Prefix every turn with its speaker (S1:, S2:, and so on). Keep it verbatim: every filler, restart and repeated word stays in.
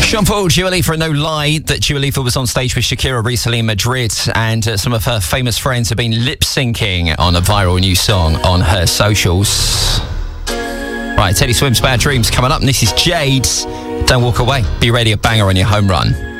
S1: Sean Paul, Dua Lipa, no lie that Dua Lipa was on stage with Shakira recently in Madrid, and uh, some of her famous friends have been lip-syncing on a viral new song on her socials. Right, Teddy Swims' Bad Dreams coming up, and this is Jade. Don't walk away. Be ready, a banger on your home run.